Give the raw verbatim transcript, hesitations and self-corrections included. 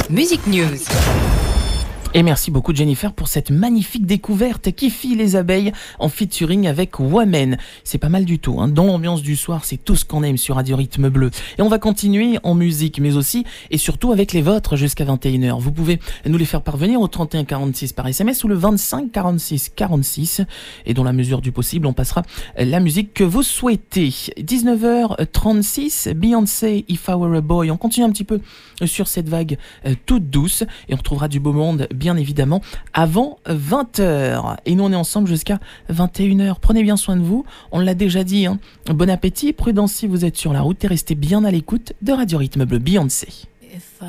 Music News. Et merci beaucoup Jennifer pour cette magnifique découverte Kify les abeilles en featuring avec Women. C'est pas mal du tout, hein. Dans l'ambiance du soir, c'est tout ce qu'on aime sur Radio Rythme Bleu. Et on va continuer en musique, mais aussi et surtout avec les vôtres jusqu'à vingt et une heures. Vous pouvez nous les faire parvenir au trente et un quarante-six par S M S ou le vingt-cinq quarante-six quarante-six. Et dans la mesure du possible, on passera la musique que vous souhaitez. dix-neuf heures trente-six, Beyoncé, If I Were a Boy. On continue un petit peu sur cette vague toute douce et on retrouvera du beau monde bien évidemment avant vingt heures. Et nous on est ensemble jusqu'à vingt et une heures. Prenez bien soin de vous, on l'a déjà dit, hein. Bon appétit, prudence si vous êtes sur la route et restez bien à l'écoute de Radio Rythme Bleu. Beyoncé. If I